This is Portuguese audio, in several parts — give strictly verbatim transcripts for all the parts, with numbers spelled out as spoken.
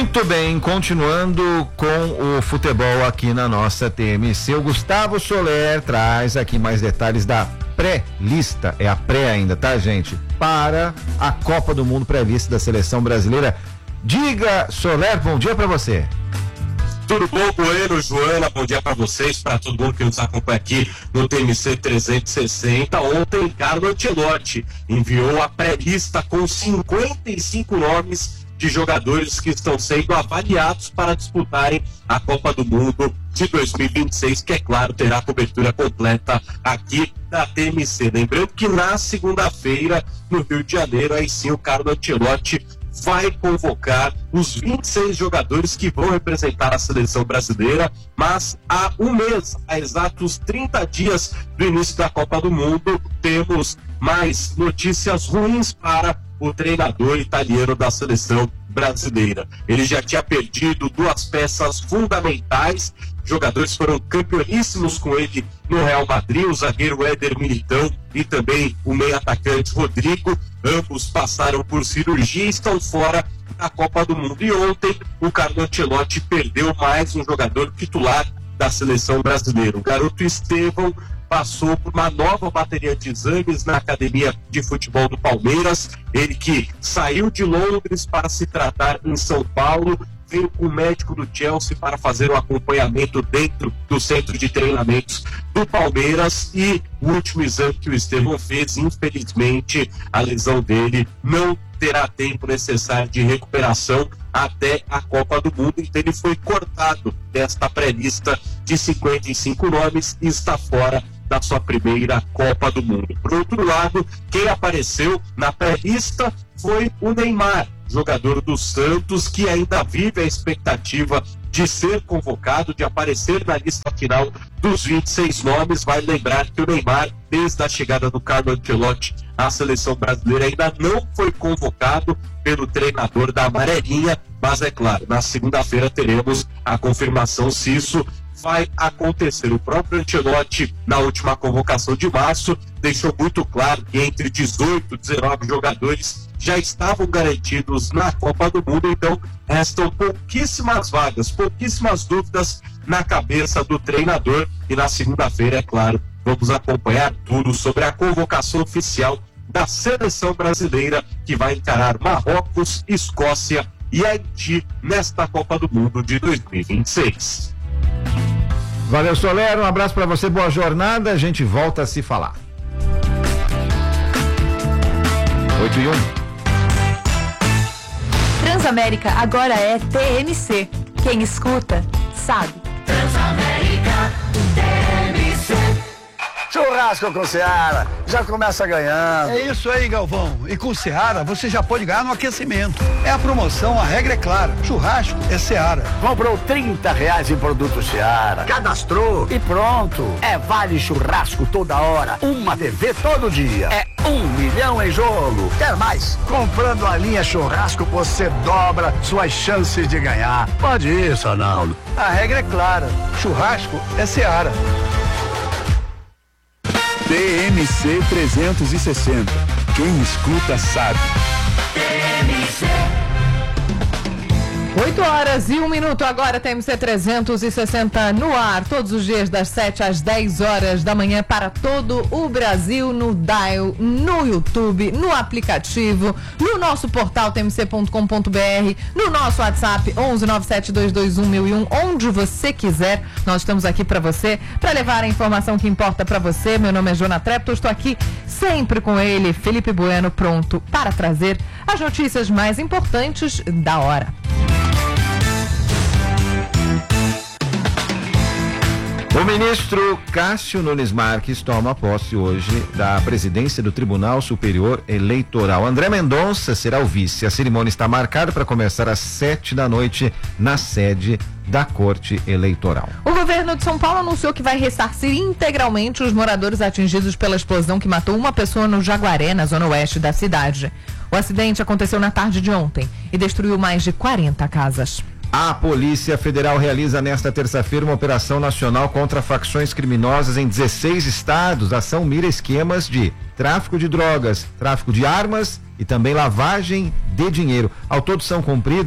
Muito bem, continuando com o futebol aqui na nossa T M C, o Gustavo Soler traz aqui mais detalhes da pré-lista, é a pré ainda, tá, gente? Para a Copa do Mundo pré-lista da seleção brasileira. Diga, Soler, bom dia para você. Tudo bom, Bueno, Joana, bom dia para vocês, para todo mundo que nos acompanha aqui no T M C trezentos e sessenta. Ontem, Carlo Ancelotti enviou a pré-lista com cinquenta e cinco nomes de jogadores que estão sendo avaliados para disputarem a Copa do Mundo de dois mil e vinte e seis, que, é claro, terá cobertura completa aqui da T M C. Lembrando que na segunda-feira, no Rio de Janeiro, aí sim o Carlo Ancelotti vai convocar os vinte e seis jogadores que vão representar a seleção brasileira, mas há um mês, há exatos trinta dias do início da Copa do Mundo, temos mais notícias ruins para o treinador italiano da seleção brasileira. Ele já tinha perdido duas peças fundamentais, jogadores foram campeoníssimos com ele no Real Madrid, o zagueiro Éder Militão e também o meio-atacante Rodrigo. Ambos passaram por cirurgia e estão fora da Copa do Mundo. E ontem o Carlo Ancelotti perdeu mais um jogador titular da seleção brasileira. O garoto Estevão passou por uma nova bateria de exames na academia de futebol do Palmeiras. Ele que saiu de Londres para se tratar em São Paulo, veio com o médico do Chelsea para fazer o acompanhamento dentro do centro de treinamentos do Palmeiras, e o último exame que o Estevão fez, infelizmente, a lesão dele não terá tempo necessário de recuperação até a Copa do Mundo, então ele foi cortado desta pré-lista de cinquenta e cinco nomes e está fora da sua primeira Copa do Mundo. Por outro lado, quem apareceu na pré-lista foi o Neymar, jogador do Santos, que ainda vive a expectativa de ser convocado, de aparecer na lista final dos vinte e seis nomes. Vai lembrar que o Neymar, desde a chegada do Carlo Ancelotti à seleção brasileira, ainda não foi convocado pelo treinador da Amarelinha, mas é claro, na segunda-feira teremos a confirmação se isso vai acontecer. O próprio Ancelotti, na última convocação de março, deixou muito claro que entre dezoito e dezenove jogadores já estavam garantidos na Copa do Mundo, então restam pouquíssimas vagas, pouquíssimas dúvidas na cabeça do treinador, e na segunda-feira, é claro, vamos acompanhar tudo sobre a convocação oficial da seleção brasileira, que vai encarar Marrocos, Escócia e Haiti nesta Copa do Mundo de dois mil e vinte e seis. Valeu, Soler, um abraço para você, boa jornada, a gente volta a se falar. oito e um. Transamérica agora é T M C. Quem escuta, sabe. Transamérica, T M C. Churrasco com Seara, já começa ganhando. É isso aí, Galvão. E com Seara você já pode ganhar no aquecimento. É a promoção, a regra é clara. Churrasco é Seara. Comprou trinta reais em produto Seara, cadastrou e pronto. É vale churrasco toda hora, uma T V todo dia. É um milhão em jogo. Quer mais? Comprando a linha churrasco você dobra suas chances de ganhar. Pode ir, Sonaldo. A regra é clara. Churrasco é Seara. T M C trezentos e sessenta. Quem escuta sabe. T M C. oito horas e um minuto agora, T M C trezentos e sessenta no ar, todos os dias das sete às dez horas da manhã para todo o Brasil, no Dial, no YouTube, no aplicativo, no nosso portal T M C ponto com ponto B R, no nosso WhatsApp onze nove sete dois dois um mil e um, onde você quiser, nós estamos aqui para você, para levar a informação que importa para você. Meu nome é Joana Trepto, estou aqui sempre com ele, Felipe Bueno, pronto para trazer as notícias mais importantes da hora. O ministro Cássio Nunes Marques toma posse hoje da presidência do Tribunal Superior Eleitoral. André Mendonça será o vice. A cerimônia está marcada para começar às sete da noite na sede da Corte Eleitoral. O governo de São Paulo anunciou que vai ressarcir integralmente os moradores atingidos pela explosão que matou uma pessoa no Jaguaré, na zona oeste da cidade. O acidente aconteceu na tarde de ontem e destruiu mais de quarenta casas. A Polícia Federal realiza nesta terça-feira uma operação nacional contra facções criminosas em dezesseis estados. A ação mira esquemas de tráfico de drogas, tráfico de armas e também lavagem de dinheiro. Ao todo são cumpridos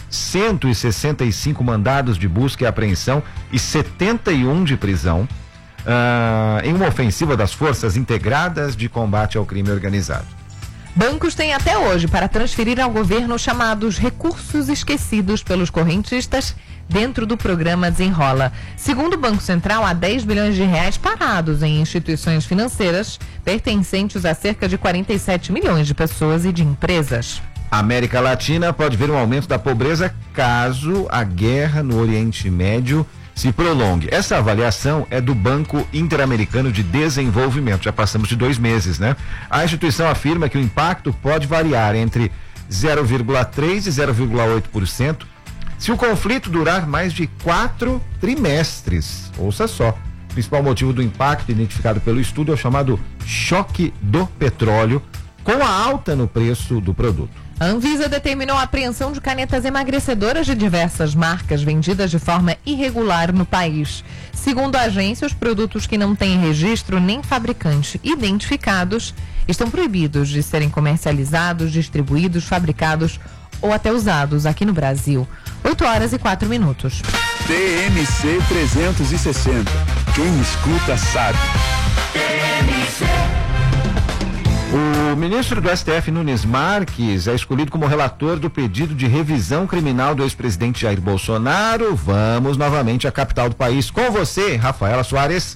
cento e sessenta e cinco mandados de busca e apreensão e setenta e um de prisão, uh, em uma ofensiva das Forças Integradas de Combate ao Crime Organizado. Bancos têm até hoje para transferir ao governo os chamados recursos esquecidos pelos correntistas dentro do programa Desenrola. Segundo o Banco Central, há dez bilhões de reais parados em instituições financeiras pertencentes a cerca de quarenta e sete milhões de pessoas e de empresas. A América Latina pode ver um aumento da pobreza caso a guerra no Oriente Médio se prolongue. Essa avaliação é do Banco Interamericano de Desenvolvimento. Já passamos de dois meses, né? A instituição afirma que o impacto pode variar entre zero vírgula três por cento e zero vírgula oito por cento se o conflito durar mais de quatro trimestres. Ouça só. O principal motivo do impacto identificado pelo estudo é o chamado choque do petróleo, com a alta no preço do produto. A Anvisa determinou a apreensão de canetas emagrecedoras de diversas marcas vendidas de forma irregular no país. Segundo a agência, os produtos que não têm registro nem fabricante identificados estão proibidos de serem comercializados, distribuídos, fabricados ou até usados aqui no Brasil. oito horas e quatro minutos. T M C trezentos e sessenta. Quem escuta sabe. T M C. O ministro do S T F, Nunes Marques, é escolhido como relator do pedido de revisão criminal do ex-presidente Jair Bolsonaro. Vamos novamente à capital do país. Com você, Rafaela Soares.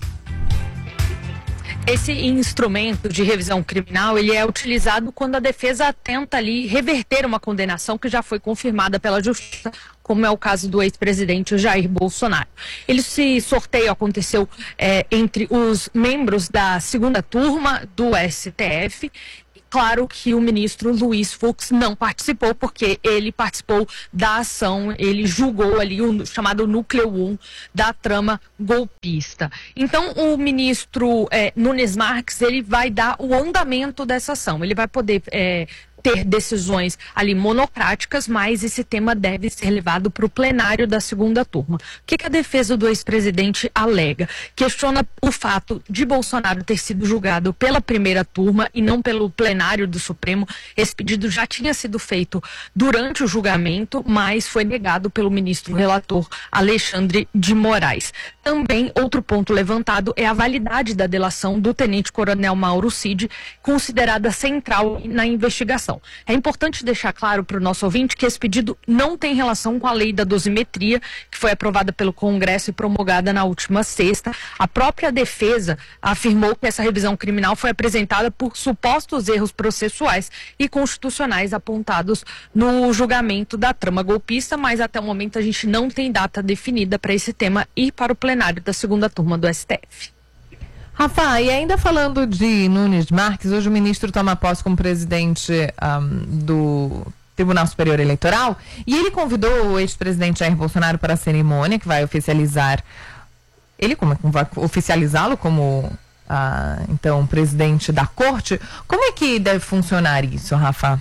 Esse instrumento de revisão criminal, ele é utilizado quando a defesa tenta ali reverter uma condenação que já foi confirmada pela Justiça, como é o caso do ex-presidente Jair Bolsonaro. Esse sorteio aconteceu é, entre os membros da segunda turma do S T F. Claro que o ministro Luiz Fux não participou, porque ele participou da ação, ele julgou ali o chamado núcleo um da trama golpista. Então, o ministro é, Nunes Marques, ele vai dar o andamento dessa ação, ele vai poder é, ter decisões ali monocráticas, mas esse tema deve ser levado para o plenário da segunda turma. O que, que a defesa do ex-presidente alega? Questiona o fato de Bolsonaro ter sido julgado pela primeira turma e não pelo plenário do Supremo. Esse pedido já tinha sido feito durante o julgamento, mas foi negado pelo ministro relator Alexandre de Moraes. Também, outro ponto levantado é a validade da delação do tenente-coronel Mauro Cid, considerada central na investigação. É importante deixar claro para o nosso ouvinte que esse pedido não tem relação com a lei da dosimetria, que foi aprovada pelo Congresso e promulgada na última sexta. A própria defesa afirmou que essa revisão criminal foi apresentada por supostos erros processuais e constitucionais apontados no julgamento da trama golpista, mas até o momento a gente não tem data definida para esse tema ir para o plenário da segunda turma do S T F. Rafa, e ainda falando de Nunes Marques, hoje o ministro toma posse como presidente um, do Tribunal Superior Eleitoral e ele convidou o ex-presidente Jair Bolsonaro para a cerimônia que vai oficializar, ele como vai oficializá-lo como uh, então presidente da corte. Como é que deve funcionar isso, Rafa?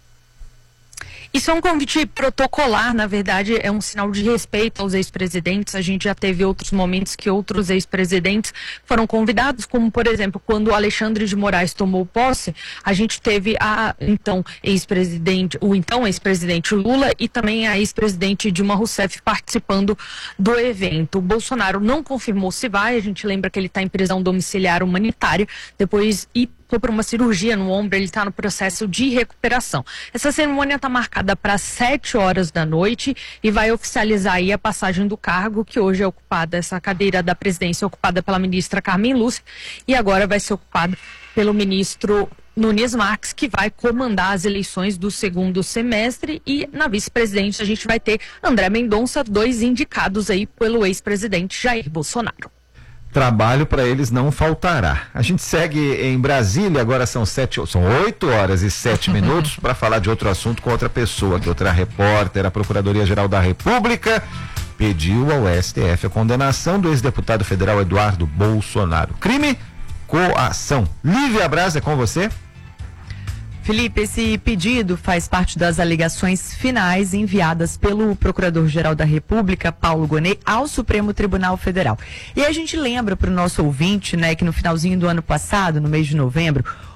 Isso é um convite protocolar, na verdade, é um sinal de respeito aos ex-presidentes. A gente já teve outros momentos que outros ex-presidentes foram convidados, como, por exemplo, quando o Alexandre de Moraes tomou posse, a gente teve a então ex-presidente, o então ex-presidente Lula e também a ex-presidente Dilma Rousseff participando do evento. O Bolsonaro não confirmou se vai, a gente lembra que ele está em prisão domiciliar humanitária, depois e foi por uma cirurgia no ombro, ele está no processo de recuperação. Essa cerimônia está marcada para sete horas da noite e vai oficializar aí a passagem do cargo, que hoje é ocupada, essa cadeira da presidência ocupada pela ministra Carmen Lúcia, e agora vai ser ocupada pelo ministro Nunes Marques, que vai comandar as eleições do segundo semestre, e na vice-presidência a gente vai ter André Mendonça, dois indicados aí pelo ex-presidente Jair Bolsonaro. Trabalho para eles não faltará. A gente segue em Brasília, agora são sete, são oito horas e sete minutos para falar de outro assunto com outra pessoa, que outra repórter. A Procuradoria-Geral da República pediu ao S T F a condenação do ex-deputado federal Eduardo Bolsonaro. Crime, coação. Lívia Braz, é com você? Felipe, esse pedido faz parte das alegações finais enviadas pelo Procurador-Geral da República, Paulo Gonet, ao Supremo Tribunal Federal. E a gente lembra para o nosso ouvinte, né, que no finalzinho do ano passado, no mês de novembro,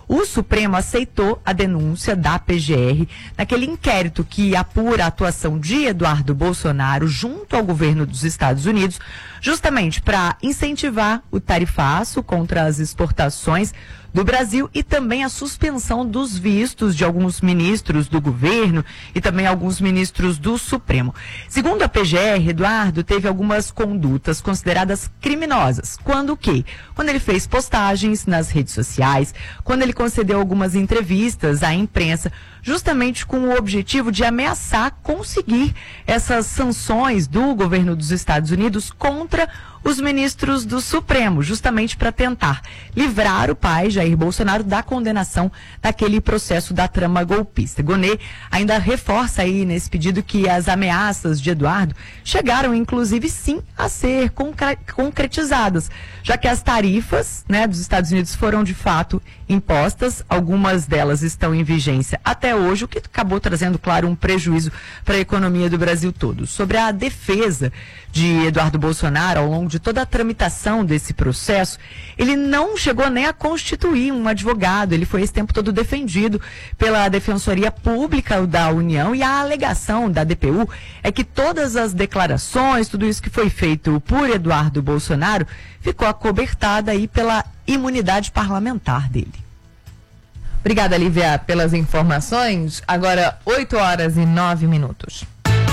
O Supremo aceitou a denúncia da P G R naquele inquérito que apura a atuação de Eduardo Bolsonaro junto ao governo dos Estados Unidos, justamente para incentivar o tarifaço contra as exportações do Brasil e também a suspensão dos vistos de alguns ministros do governo e também alguns ministros do Supremo. Segundo a P G R, Eduardo teve algumas condutas consideradas criminosas. Quando o quê? Quando ele fez postagens nas redes sociais, quando ele concedeu algumas entrevistas à imprensa, justamente com o objetivo de ameaçar conseguir essas sanções do governo dos Estados Unidos contra os ministros do Supremo, justamente para tentar livrar o pai, Jair Bolsonaro, da condenação daquele processo da trama golpista. Gonê ainda reforça aí nesse pedido que as ameaças de Eduardo chegaram, inclusive, sim, a ser concre- concretizadas, já que as tarifas, né, dos Estados Unidos foram, de fato, impostas, algumas delas estão em vigência até hoje, o que acabou trazendo, claro, um prejuízo para a economia do Brasil todo. Sobre a defesa de Eduardo Bolsonaro ao longo de toda a tramitação desse processo, ele não chegou nem a constituir um advogado, ele foi esse tempo todo defendido pela Defensoria Pública da União, e a alegação da D P U é que todas as declarações, tudo isso que foi feito por Eduardo Bolsonaro, ficou acobertada aí pela imunidade parlamentar dele. Obrigada, Lívia, pelas informações. Agora, oito horas e nove minutos.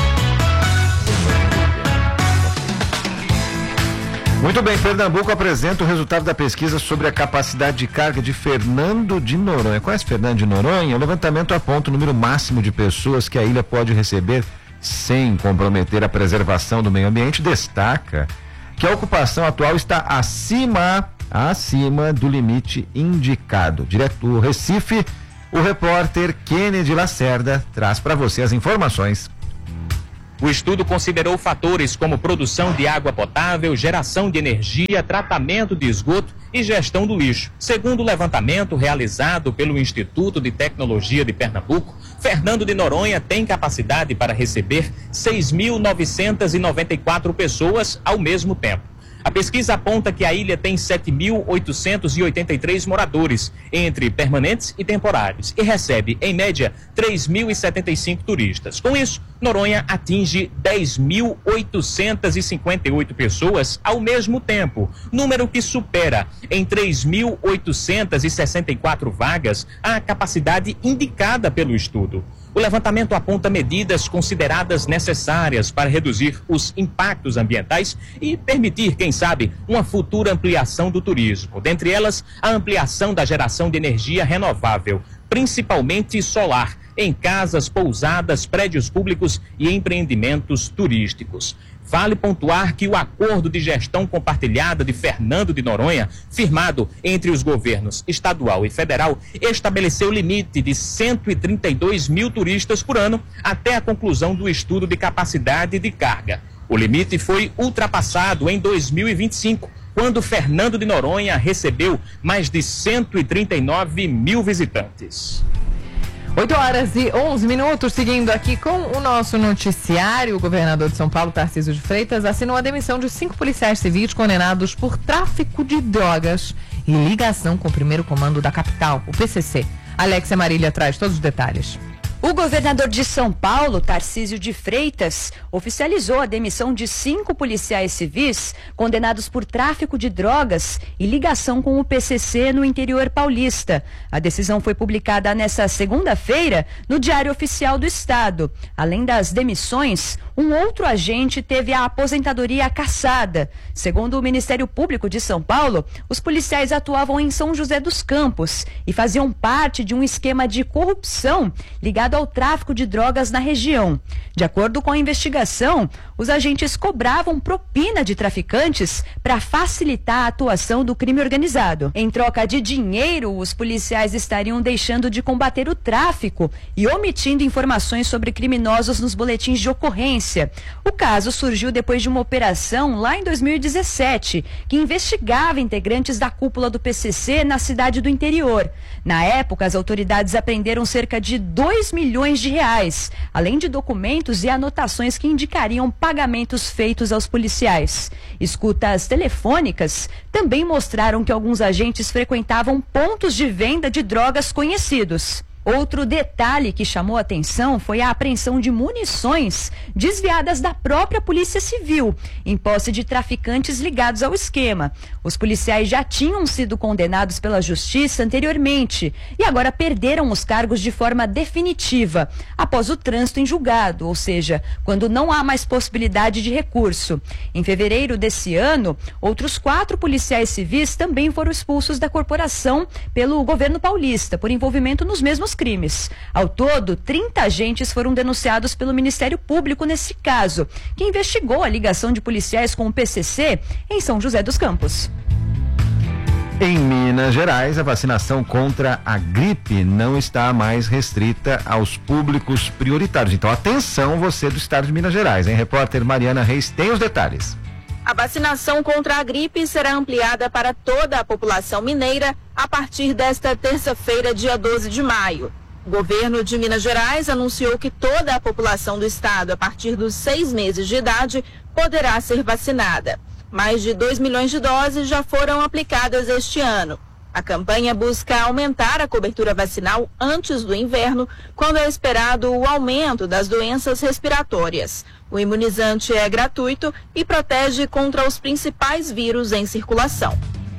Muito bem, Pernambuco apresenta o resultado da pesquisa sobre a capacidade de carga de Fernando de Noronha. Conhece Fernando de Noronha? O levantamento aponta o número máximo de pessoas que a ilha pode receber sem comprometer a preservação do meio ambiente. Destaca que a ocupação atual está acima, acima do limite indicado. Direto do Recife, o repórter Kennedy Lacerda traz para você as informações. O estudo considerou fatores como produção de água potável, geração de energia, tratamento de esgoto e gestão do lixo. Segundo o levantamento realizado pelo Instituto de Tecnologia de Pernambuco, Fernando de Noronha tem capacidade para receber seis mil novecentas e noventa e quatro pessoas ao mesmo tempo. A pesquisa aponta que a ilha tem sete mil oitocentos e oitenta e três moradores, entre permanentes e temporários, e recebe, em média, três mil e setenta e cinco turistas. Com isso, Noronha atinge dez mil oitocentas e cinquenta e oito pessoas ao mesmo tempo, número que supera, em três mil oitocentas e sessenta e quatro vagas, a capacidade indicada pelo estudo. O levantamento aponta medidas consideradas necessárias para reduzir os impactos ambientais e permitir, quem sabe, uma futura ampliação do turismo. Dentre elas, a ampliação da geração de energia renovável, principalmente solar, em casas, pousadas, prédios públicos e empreendimentos turísticos. Vale pontuar que o acordo de gestão compartilhada de Fernando de Noronha, firmado entre os governos estadual e federal, estabeleceu limite de cento e trinta e dois mil turistas por ano até a conclusão do estudo de capacidade de carga. O limite foi ultrapassado em dois mil e vinte e cinco, quando Fernando de Noronha recebeu mais de cento e trinta e nove mil visitantes. oito horas e onze minutos, seguindo aqui com o nosso noticiário, o governador de São Paulo, Tarcísio de Freitas, assinou a demissão de cinco policiais civis condenados por tráfico de drogas e ligação com o primeiro comando da capital, o P C C. Alexia Marília traz todos os detalhes. O governador de São Paulo, Tarcísio de Freitas, oficializou a demissão de cinco policiais civis condenados por tráfico de drogas e ligação com o P C C no interior paulista. A decisão foi publicada nesta segunda-feira no Diário Oficial do Estado. Além das demissões, um outro agente teve a aposentadoria cassada. Segundo o Ministério Público de São Paulo, os policiais atuavam em São José dos Campos e faziam parte de um esquema de corrupção ligado ao tráfico de drogas na região. De acordo com a investigação, os agentes cobravam propina de traficantes para facilitar a atuação do crime organizado. Em troca de dinheiro, os policiais estariam deixando de combater o tráfico e omitindo informações sobre criminosos nos boletins de ocorrência. O caso surgiu depois de uma operação lá em dois mil e dezessete, que investigava integrantes da cúpula do P C C na cidade do interior. Na época, as autoridades apreenderam cerca de dois milhões milhões de reais, além de documentos e anotações que indicariam pagamentos feitos aos policiais. Escutas telefônicas também mostraram que alguns agentes frequentavam pontos de venda de drogas conhecidos. Outro detalhe que chamou a atenção foi a apreensão de munições desviadas da própria Polícia Civil, em posse de traficantes ligados ao esquema. Os policiais já tinham sido condenados pela Justiça anteriormente e agora perderam os cargos de forma definitiva, após o trânsito em julgado, ou seja, quando não há mais possibilidade de recurso. Em fevereiro desse ano, outros quatro policiais civis também foram expulsos da corporação pelo governo paulista, por envolvimento nos mesmos crimes. Ao todo, trinta agentes foram denunciados pelo Ministério Público nesse caso, que investigou a ligação de policiais com o P C C em São José dos Campos. Em Minas Gerais, a vacinação contra a gripe não está mais restrita aos públicos prioritários. Então, atenção, você do estado de Minas Gerais, hein? Repórter Mariana Reis tem os detalhes. A vacinação contra a gripe será ampliada para toda a população mineira a partir desta terça-feira, dia doze de maio. O governo de Minas Gerais anunciou que toda a população do estado, a partir dos seis meses de idade, poderá ser vacinada. Mais de dois milhões de doses já foram aplicadas este ano. A campanha busca aumentar a cobertura vacinal antes do inverno, quando é esperado o aumento das doenças respiratórias. O imunizante é gratuito e protege contra os principais vírus em circulação.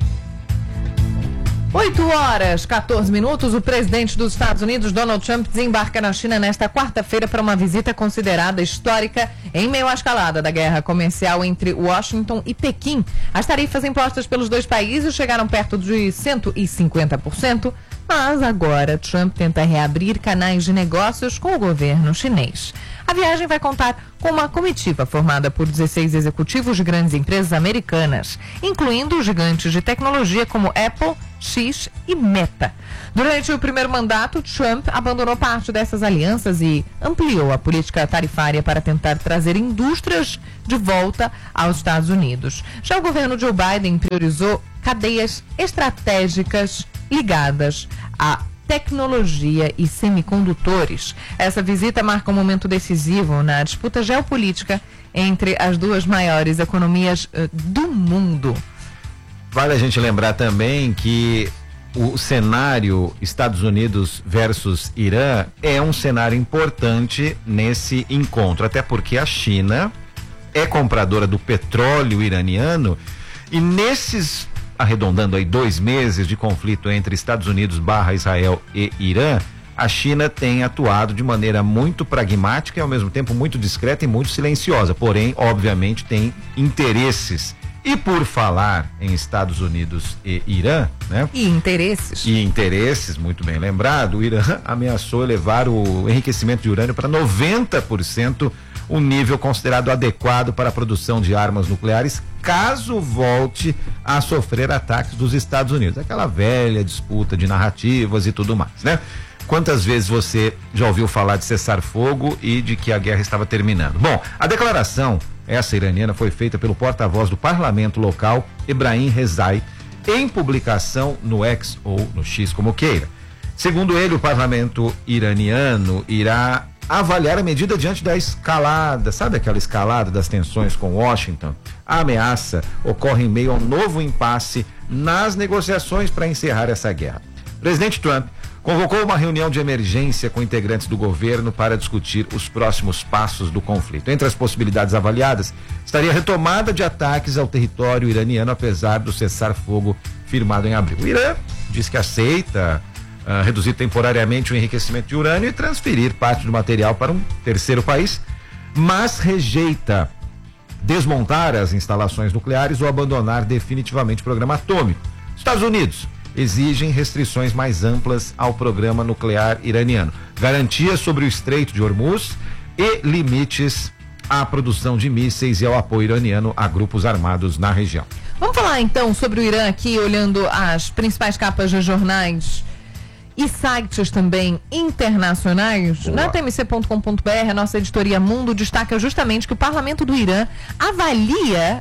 oito horas, quatorze minutos. O presidente dos Estados Unidos, Donald Trump, desembarca na China nesta quarta-feira para uma visita considerada histórica em meio à escalada da guerra comercial entre Washington e Pequim. As tarifas impostas pelos dois países chegaram perto de cento e cinquenta por cento, mas agora Trump tenta reabrir canais de negócios com o governo chinês. A viagem vai contar com uma comitiva formada por dezesseis executivos de grandes empresas americanas, incluindo gigantes de tecnologia como Apple, X e Meta. Durante o primeiro mandato, Trump abandonou parte dessas alianças e ampliou a política tarifária para tentar trazer indústrias de volta aos Estados Unidos. Já o governo Joe Biden priorizou cadeias estratégicas ligadas a tecnologia e semicondutores. Essa visita marca um momento decisivo na disputa geopolítica entre as duas maiores economias uh, do mundo. Vale a gente lembrar também que o cenário Estados Unidos versus Irã é um cenário importante nesse encontro, até porque a China é compradora do petróleo iraniano e nesses, arredondando aí dois meses de conflito entre Estados Unidos barra Israel e Irã, a China tem atuado de maneira muito pragmática e ao mesmo tempo muito discreta e muito silenciosa, porém, obviamente, tem interesses. E por falar em Estados Unidos e Irã, né? E interesses. E interesses, muito bem lembrado, o Irã ameaçou elevar o enriquecimento de urânio para noventa por cento, um nível considerado adequado para a produção de armas nucleares, caso volte a sofrer ataques dos Estados Unidos. Aquela velha disputa de narrativas e tudo mais, né? Quantas vezes você já ouviu falar de cessar fogo e de que a guerra estava terminando? Bom, a declaração, essa iraniana, foi feita pelo porta-voz do parlamento local, Ebrahim Rezai, em publicação no X ou no X, como queira. Segundo ele, o parlamento iraniano irá avaliar a medida diante da escalada, sabe aquela escalada das tensões com Washington? A ameaça ocorre em meio a um novo impasse nas negociações para encerrar essa guerra. O presidente Trump convocou uma reunião de emergência com integrantes do governo para discutir os próximos passos do conflito. Entre as possibilidades avaliadas, estaria a retomada de ataques ao território iraniano, apesar do cessar-fogo firmado em abril. O Irã diz que aceita uh, reduzir temporariamente o enriquecimento de urânio e transferir parte do material para um terceiro país, mas rejeita desmontar as instalações nucleares ou abandonar definitivamente o programa atômico. Estados Unidos exigem restrições mais amplas ao programa nuclear iraniano, garantias sobre o Estreito de Hormuz e limites à produção de mísseis e ao apoio iraniano a grupos armados na região. Vamos falar então sobre o Irã aqui, olhando as principais capas de jornais e sites também internacionais. Boa. Na T M C ponto com ponto B R, a nossa editoria Mundo destaca justamente que o parlamento do Irã avalia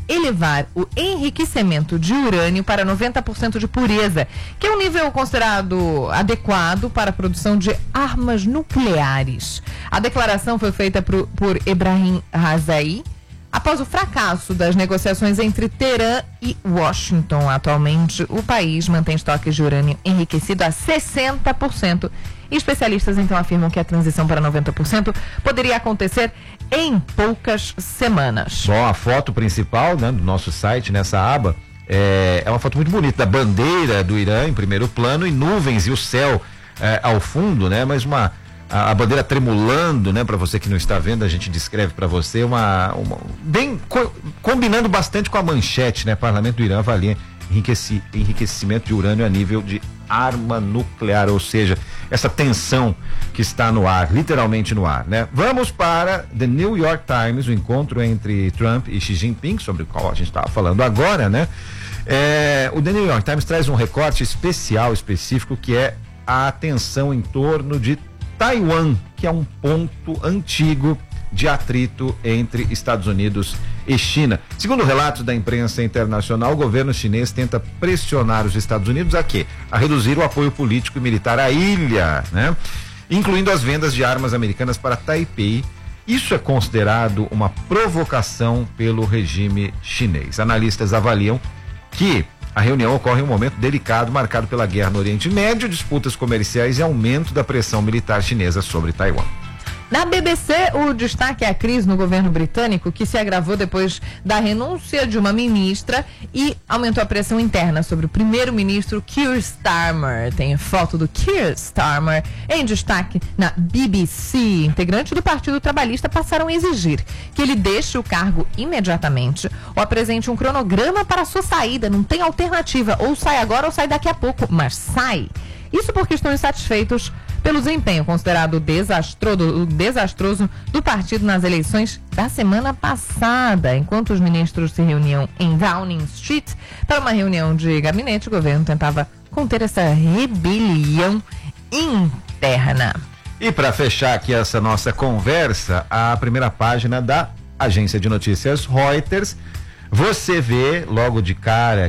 elevar o enriquecimento de urânio para noventa por cento de pureza, que é um nível considerado adequado para a produção de armas nucleares. A declaração foi feita por, por Ebrahim Razaei após o fracasso das negociações entre Teherã e Washington. Atualmente, o país mantém estoques de urânio enriquecido a sessenta por cento. E especialistas então afirmam que a transição para noventa por cento poderia acontecer em poucas semanas. Bom, a foto principal, né, do nosso site, nessa aba, é, é uma foto muito bonita da bandeira do Irã em primeiro plano e nuvens e o céu é, ao fundo, né? Mas uma a, a bandeira tremulando, né? Para você que não está vendo, a gente descreve para você uma, uma bem co, combinando bastante com a manchete, né? Parlamento do Irã avalia enriqueci, enriquecimento de urânio a nível de arma nuclear, ou seja, essa tensão que está no ar, literalmente no ar, né? Vamos para The New York Times, o encontro entre Trump e Xi Jinping, sobre o qual a gente estava falando agora, né? É, o The New York Times traz um recorte especial, específico, que é a tensão em torno de Taiwan, que é um ponto antigo de atrito entre Estados Unidos e China. Segundo relatos da imprensa internacional, o governo chinês tenta pressionar os Estados Unidos a quê? A reduzir o apoio político e militar à ilha, né? Incluindo as vendas de armas americanas para Taipei. Isso é considerado uma provocação pelo regime chinês. Analistas avaliam que a reunião ocorre em um momento delicado marcado pela guerra no Oriente Médio, disputas comerciais e aumento da pressão militar chinesa sobre Taiwan. Na B B C, o destaque é a crise no governo britânico, que se agravou depois da renúncia de uma ministra e aumentou a pressão interna sobre o primeiro-ministro Keir Starmer. Tem foto do Keir Starmer em destaque na B B C. Integrantes do Partido Trabalhista passaram a exigir que ele deixe o cargo imediatamente ou apresente um cronograma para a sua saída. Não tem alternativa, ou sai agora ou sai daqui a pouco, mas sai. Isso porque estão insatisfeitos pelo desempenho considerado desastroso, desastroso do partido nas eleições da semana passada. Enquanto os ministros se reuniam em Downing Street para uma reunião de gabinete, o governo tentava conter essa rebelião interna. E para fechar aqui essa nossa conversa, a primeira página da agência de notícias Reuters, você vê logo de cara